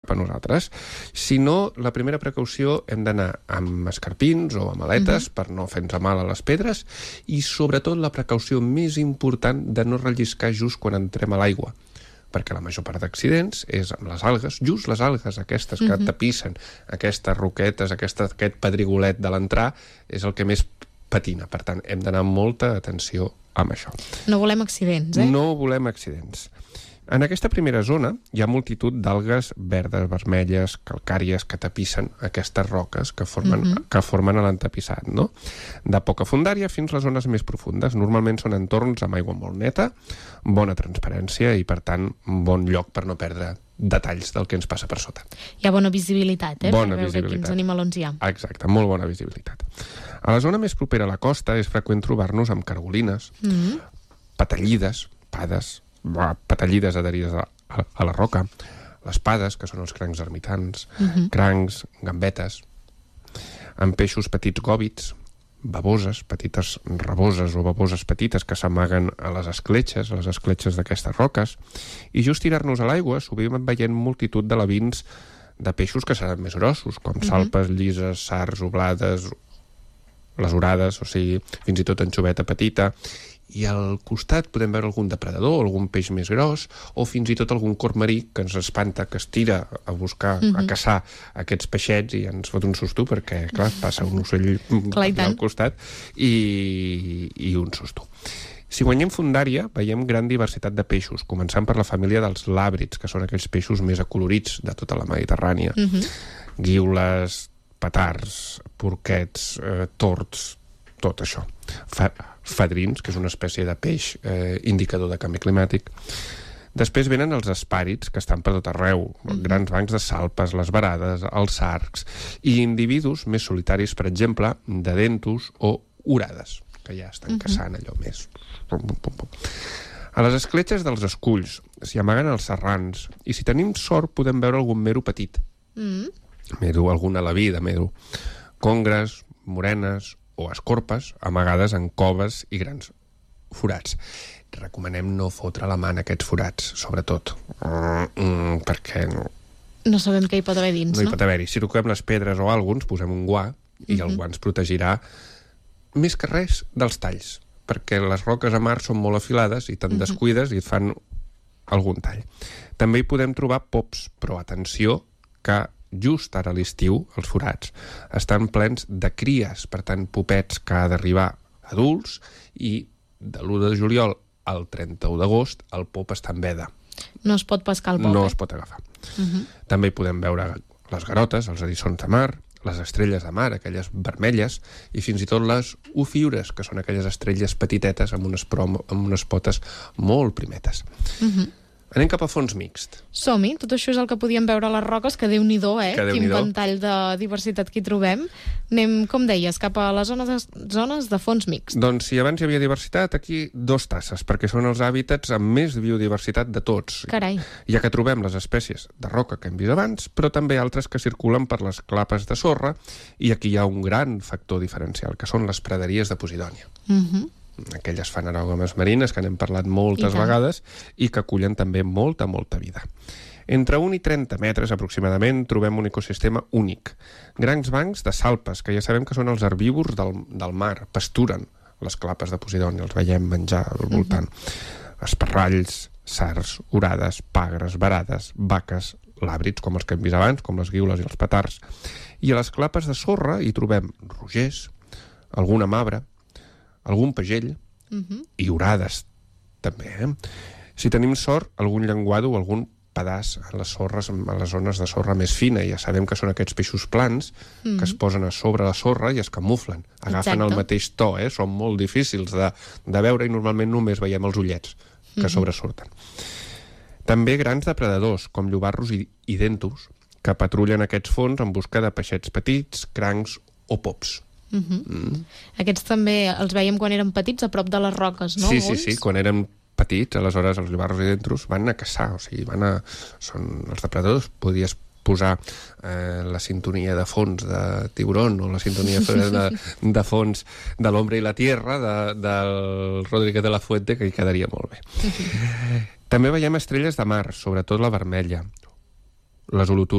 per nosaltres. Si no, la primera precaució hem d'anar amb escarpins o amb aletes per no fer-nos mal a les pedres i sobretot la precaució més important de no relliscar just quan entrem a l'aigua, perquè la major part d'accidents és amb les algues, just les algues aquestes que tapissen, aquestes roquetes, aquest pedrigolet de l'entrar, és el que més patina. Per tant, hem d'anar amb molta atenció amb això. No volem accidents, No volem accidents. En aquesta primera zona hi ha multitud d'algues verdes, vermelles, calcàries que tapissen aquestes roques que formen l'entapissat, no? De poca fondària fins a les zones més profundes. Normalment són entorns amb aigua molt neta, bona transparència i, per tant, un bon lloc per no perdre detalls del que ens passa per sota. Hi ha bona visibilitat, Bona per veure visibilitat. quins animalons hi ha. Exacte, molt bona visibilitat. A la zona més propera a la costa és freqüent trobar-nos amb cargolines, patallides, patallides adherides a la roca, les pades, que són els crancs ermitans, crancs, gambetes, amb peixos petits gòbits, baboses, petites raboses o baboses petites que s'amaguen a les escletxes d'aquestes roques, i just tirar-nos a l'aigua sovint veient multitud d'alevins de peixos que seran més grossos, com salpes, llises, sards, oblades, les orades, o sigui, fins i tot anxoveta petita, i al costat podem veure algun depredador, algun peix més gros, o fins i tot algun corb marí que ens espanta, que es tira a buscar, a caçar aquests peixets i ens fot un susto, perquè, clar, passa un ocell al costat i un susto. Si guanyem fondària, veiem gran diversitat de peixos, començant per la família dels làbrids, que són aquells peixos més acolorits de tota la Mediterrània. Guiules, patards, porquets, tords, tot això. Fadrins, que és una espècie de peix indicador de canvi climàtic. Després venen els espàrids, que estan per tot arreu, grans bancs de salpes, les varades, els sargs, i individus més solitaris, per exemple, de dentus o orades, que ja estan caçant allò més. A les escletxes dels esculls s'hi amaguen els serrans, i si tenim sort podem veure algun mero petit. Mero, alguna alaví de mero. Congres, morenes o escorpes amagades en coves i grans forats. Recomanem no fotre la mà en aquests forats, sobretot, perquè no sabem què hi pot haver dins, no hi pot haver-hi. Si toquem les pedres o alguns, posem un guà i el guà ens protegirà més que res dels talls, perquè les roques a mar són molt afilades i te'n descuides i et fan algun tall. També hi podem trobar pops, però atenció que just ara a l'estiu, els forats, estan plens de cries, per tant, popets que ha d'arribar adults, i de l'1 de juliol al 31 d'agost el pop està en veda. No es pot pescar el pop, No es pot agafar. També hi podem veure les garotes, els eriçons de mar, les estrelles de mar, aquelles vermelles, i fins i tot les ofiures, que són aquelles estrelles petitetes amb unes potes molt primetes. Anem cap a fons mixt. Som-hi, tot això és el que podíem veure a les roques, que Déu-n'hi-do, Quin ventall de diversitat que hi trobem. Anem, com deies, cap a les zones de fons mixt. Doncs si abans hi havia diversitat, aquí 2 tasses, perquè són els hàbitats amb més biodiversitat de tots. Carai. Ja que trobem les espècies de roca que hem vist abans, però també altres que circulen per les clapes de sorra, i aquí hi ha un gran factor diferencial, que són les praderies de Posidònia. Aquelles fanerògames marines que n'hem parlat moltes vegades i que acullen també molta vida. Entre 1 i 30 metres aproximadament trobem un ecosistema únic. Grans bancs de salpes, que ja sabem que són els herbívors del mar, pasturen les clapes de Posidònia, els veiem menjar al voltant. Esparralls, sards, orades, pagres, varades, vaques, làbrids, com els que hem vist abans, com les guiules i els petards. I a les clapes de sorra hi trobem rogers, alguna mabre, algun pagell i orades, també. Si tenim sort, algun llenguado o algun pedaç a les sorres, a les zones de sorra més fina. Ja sabem que són aquests peixos plans que es posen a sobre la sorra i es camuflen. Agafen el mateix to, són molt difícils de veure i normalment només veiem els ullets que sobresurten. També grans depredadors, com llobarros i dentus, que patrullen aquests fons en busca de peixets petits, crancs o pops. Aquests també els veiem quan érem petits a prop de les roques, no? Sí, quan érem petits, aleshores els llobarros i dentus van a caçar, o sigui, són els depredadors. Podries posar la sintonia de fons de Tiburón o la sintonia de fons de L'Hombre i la Tierra del Rodríguez de la Fuente, que hi quedaria molt bé. També veiem estrelles de mar, sobretot la vermella, les holotures